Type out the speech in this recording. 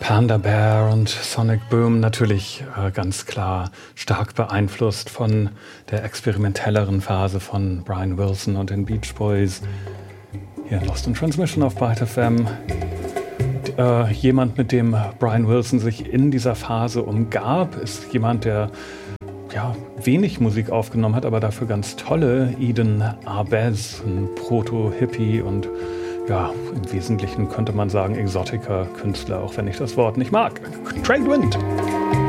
Panda Bear und Sonic Boom natürlich ganz klar stark beeinflusst von der experimentelleren Phase von Brian Wilson und den Beach Boys. Hier in Lost in Transmission auf Byte FM. Jemand, mit dem Brian Wilson sich in dieser Phase umgab, ist jemand, der wenig Musik aufgenommen hat, aber dafür ganz tolle. Eden Arbez, ein Proto-Hippie und im Wesentlichen könnte man sagen Exotica-Künstler, auch wenn ich das Wort nicht mag. Trade Wind!